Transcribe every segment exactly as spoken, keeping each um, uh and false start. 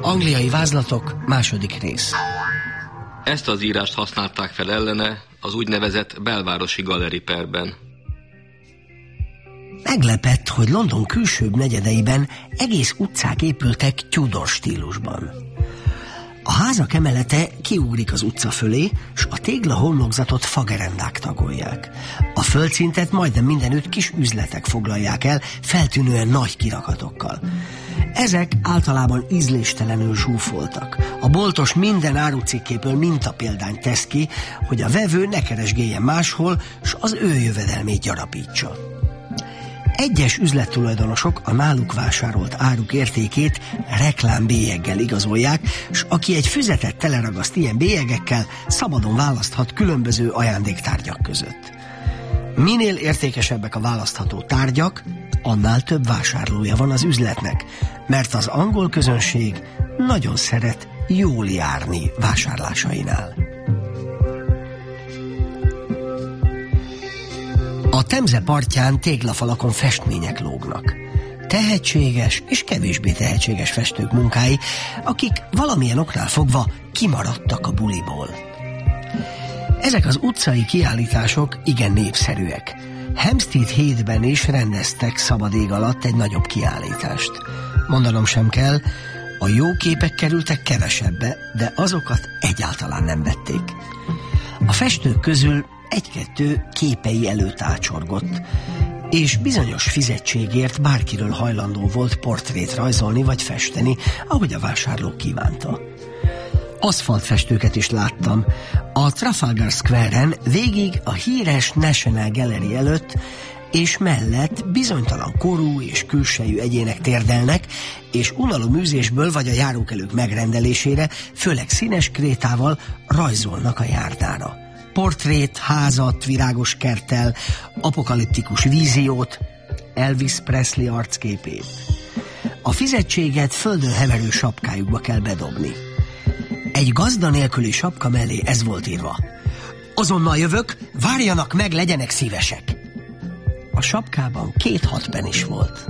Angliai vázlatok, második rész. Ezt az írást használták fel ellene az úgynevezett belvárosi galeriperben. Meglepett, hogy London külsőbb negyedeiben egész utcák épültek Tudor stílusban. A házak emelete kiugrik az utca fölé, s a tégla homlokzatot fagerendák tagolják. A földszintet majdnem mindenütt kis üzletek foglalják el, feltűnően nagy kirakatokkal. Ezek általában ízléstelenül zsúfoltak. A boltos minden árucikkéből mintapéldányt tesz ki, hogy a vevő ne keresgéljen máshol, s az ő jövedelmét gyarapítsa. Egyes üzlettulajdonosok a náluk vásárolt áruk értékét reklámbélyeggel igazolják, s aki egy füzetet teleragaszt ilyen bélyegekkel, szabadon választhat különböző ajándéktárgyak között. Minél értékesebbek a választható tárgyak, annál több vásárlója van az üzletnek, mert az angol közönség nagyon szeret jól járni vásárlásainál. A Temze partján téglafalakon festmények lógnak. Tehetséges és kevésbé tehetséges festők munkái, akik valamilyen oknál fogva kimaradtak a buliból. Ezek az utcai kiállítások igen népszerűek. Hampstead Heathben is rendeztek szabad ég alatt egy nagyobb kiállítást. Mondanom sem kell, a jó képek kerültek kevesebbe, de azokat egyáltalán nem vették. A festők közül egy-kettő képei előtt ácsorgott, és bizonyos fizetségért bárkiről hajlandó volt portrét rajzolni vagy festeni, ahogy a vásárló kívánta. Aszfaltfestőket is láttam. A Trafalgar Square-en végig a híres National Gallery előtt és mellett bizonytalan korú és külsejű egyének térdelnek, és unalom űzésből vagy a járókelők megrendelésére, főleg színes krétával rajzolnak a járdára. Portrét, házat, virágos kerttel, apokaliptikus víziót, Elvis Presley arcképét. A fizetséget földön heverő sapkájukba kell bedobni. Egy gazda nélküli sapka mellé ez volt írva: azonnal jövök, várjanak meg, legyenek szívesek. A sapkában két hatpen is volt.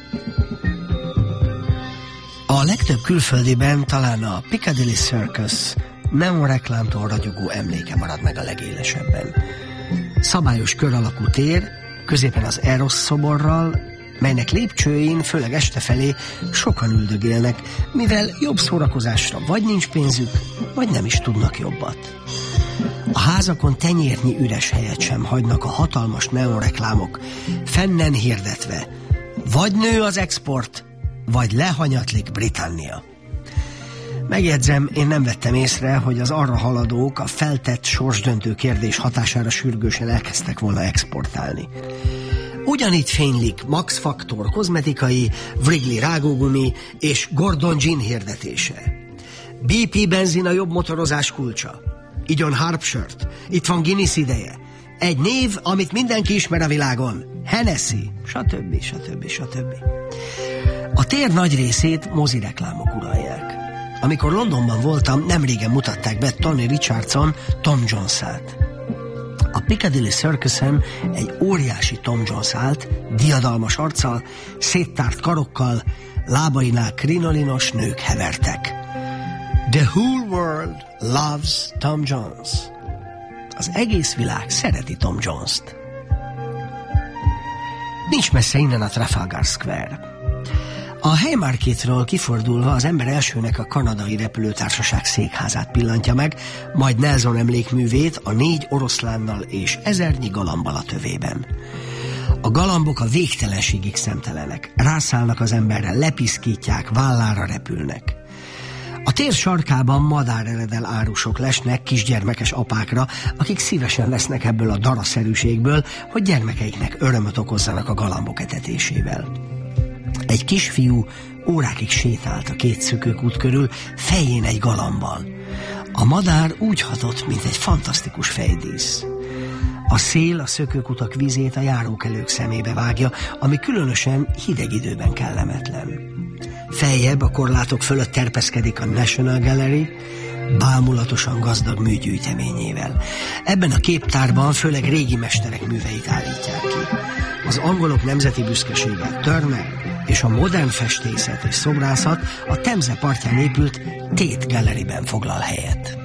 A legtöbb külföldiben talán a Piccadilly Circus neonreklámtól ragyogó emléke marad meg a legélesebben. Szabályos kör alakú tér, középen az Eros szoborral, melynek lépcsőjén, főleg este felé sokan üldögélnek, mivel jobb szórakozásra vagy nincs pénzük, vagy nem is tudnak jobbat. A házakon tenyérnyi üres helyet sem hagynak a hatalmas neonreklámok, fennen hirdetve: vagy nő az export, vagy lehanyatlik Britannia. Megjegyzem, én nem vettem észre, hogy az arra haladók a feltett sorsdöntő kérdés hatására sürgősen elkezdtek volna exportálni. Ugyanitt fénylik Max Factor kozmetikai, Wrigley rágógumi és Gordon gin hirdetése. bé pé benzin a jobb motorozás kulcsa. Igyon Harpshirt, itt van Guinness ideje. Egy név, amit mindenki ismer a világon. Hennessy, stb. stb. stb. A tér nagy részét mozireklámok uralják. Amikor Londonban voltam, nemrégen mutatták be Tony Richardson Tom Jones-át. A Piccadilly Circusen egy óriási Tom Jones állt, diadalmas arccal, széttárt karokkal, lábainál krinolinos nők hevertek. The whole world loves Tom Jones. Az egész világ szereti Tom Jones-t. Nincs messze innen a Trafalgar Square. A Haymarketről kifordulva az ember elsőnek a kanadai repülőtársaság székházát pillantja meg, majd Nelson emlékművét a négy oroszlánnal és ezernyi galambal a tövében. A galambok a végtelenségig szemtelenek, rászállnak az emberre, lepiszkítják, vállára repülnek. A tér sarkában madáreredel árusok lesnek kisgyermekes apákra, akik szívesen lesznek ebből a daraszerűségből, hogy gyermekeiknek örömöt okozzanak a galambok etetésével. Egy kisfiú órákig sétált a két szökőkút körül, fején egy galambbal. A madár úgy hatott, mint egy fantasztikus fejdísz. A szél a szökőkutak vizét a járókelők szemébe vágja, ami különösen hideg időben kellemetlen. Feljebb a korlátok fölött terpeszkedik a National Gallery, bámulatosan gazdag műgyűjteményével. Ebben a képtárban főleg régi mesterek műveit állítják ki. Az angolok nemzeti büszkesége Turner és a modern festészet és szobrászat a Temze partján épült Tate Galleryben foglal helyet.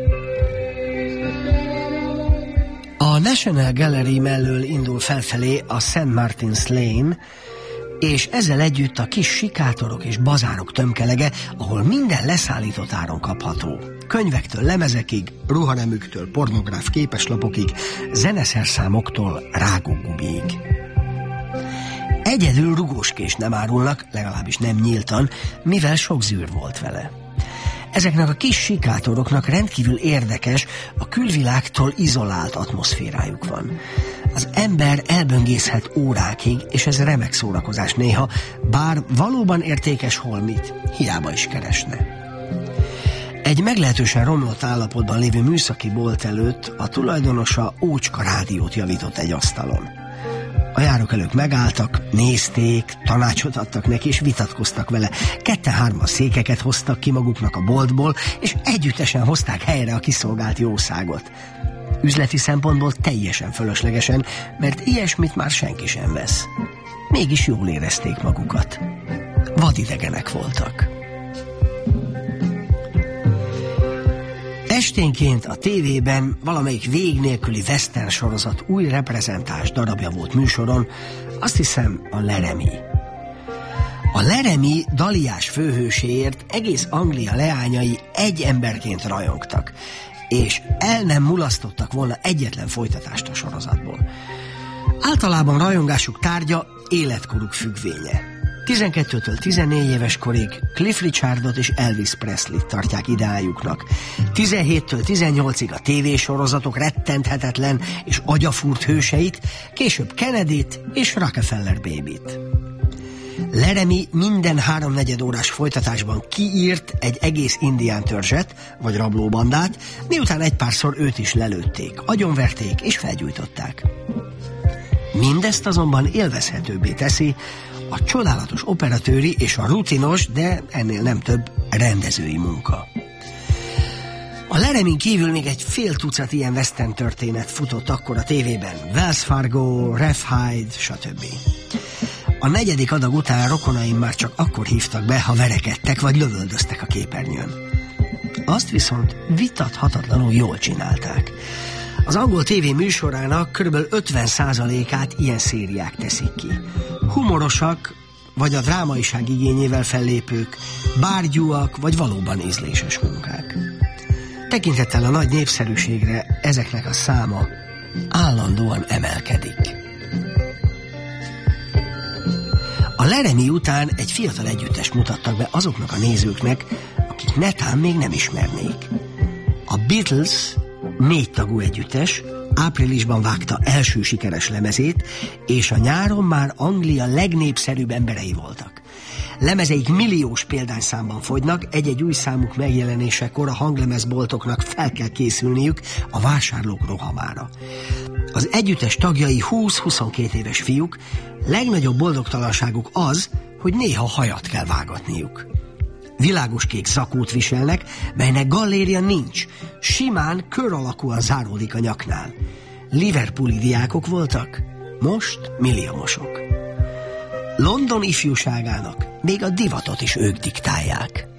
A National Gallery mellől indul felfelé a Saint Martin's Lane, és ezzel együtt a kis sikátorok és bazárok tömkelege, ahol minden leszállított áron kapható. Könyvektől lemezekig, ruhanemüktől pornográf képeslapokig, zeneszerszámoktól rágógumiig. Egyedül rugóskést nem árulnak, legalábbis nem nyíltan, mivel sok zűr volt vele. Ezeknek a kis sikátoroknak rendkívül érdekes, a külvilágtól izolált atmoszférájuk van. Az ember elböngészhet órákig, és ez remek szórakozás néha, bár valóban értékes holmit hiába is keresne. Egy meglehetősen romlott állapotban lévő műszaki bolt előtt a tulajdonosa ócska rádiót javított egy asztalon. A járókelők megálltak, nézték, tanácsot adtak neki, és vitatkoztak vele. Ketten-hárman székeket hoztak ki maguknak a boltból, és együttesen hozták helyre a kiszolgált jószágot. Üzleti szempontból teljesen fölöslegesen, mert ilyesmit már senki sem vesz. Mégis jól érezték magukat. Vadidegenek voltak. Esténként a tévében valamelyik vég nélküli western sorozat új reprezentáns darabja volt műsoron, azt hiszem a Laramie. A Laramie daliás főhőséért egész Anglia leányai egy emberként rajongtak, és el nem mulasztottak volna egyetlen folytatást a sorozatból. Általában rajongásuk tárgya életkoruk függvénye. tizenkettőtől tizennégy éves korig Cliff Richardot és Elvis Presleyt tartják ideájuknak. tizenhéttől tizennyolcig a tévésorozatok rettenthetetlen és agyafúrt hőseit, később Kennedyt és Rockefeller Babyt. Laramie minden háromnegyed órás folytatásban kiírt egy egész indián törzset, vagy rablóbandát, miután egy párszor őt is lelőtték, agyonverték és felgyújtották. Mindezt azonban élvezhetőbbé teszi a csodálatos operatőri és a rutinos, de ennél nem több rendezői munka. A Laramien kívül még egy fél tucat ilyen western történet futott akkor a tévében. Wells Fargo, Rev Hyde, stb. A negyedik adag után rokonaim már csak akkor hívtak be, ha verekedtek vagy lövöldöztek a képernyőn. Azt viszont vitathatatlanul jól csinálták. Az angol tévé műsorának kb. ötven százalékát ilyen szériák teszik ki. Humorosak, vagy a drámaiság igényével fellépők, bárgyúak, vagy valóban ízléses munkák. Tekintettel a nagy népszerűségre ezeknek a száma állandóan emelkedik. A Laramie után egy fiatal együttest mutattak be azoknak a nézőknek, akik netán még nem ismernék. A Beatles négy tagú együttes áprilisban vágta első sikeres lemezét, és a nyáron már Anglia legnépszerűbb emberei voltak. Lemezeik milliós példányszámban fogynak, egy-egy új számuk megjelenésekor a hanglemezboltoknak fel kell készülniük a vásárlók rohamára. Az együttes tagjai húsz-huszonkét éves fiúk, legnagyobb boldogtalanságuk az, hogy néha hajat kell vágatniuk. Világos kék zakót viselnek, melynek galléria nincs, simán kör alakúan záródik a nyaknál. Liverpooli diákok voltak, most milliómosok. London ifjúságának még a divatot is ők diktálják.